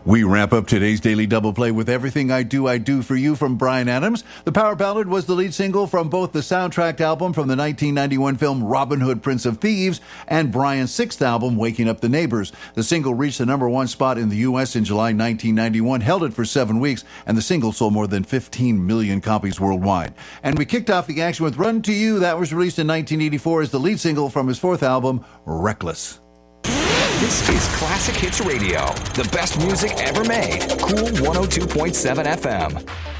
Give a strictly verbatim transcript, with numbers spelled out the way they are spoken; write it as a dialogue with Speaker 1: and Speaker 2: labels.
Speaker 1: We wrap up today's Daily Double Play with Everything I Do, I Do For You from Bryan Adams. The power ballad was the lead single from both the soundtrack album from the nineteen ninety-one film Robin Hood, Prince of Thieves and Bryan's sixth album, Waking Up the Neighbors. The single reached the number one spot in the U S in July nineteen ninety-one, held it for seven weeks, and the single sold more than fifteen million copies worldwide. And we kicked off the action with Run to You. That was released in nineteen eighty-four as the lead single from his fourth album, Reckless.
Speaker 2: This is Classic Hits Radio, the best music ever made. Cool one oh two point seven F M.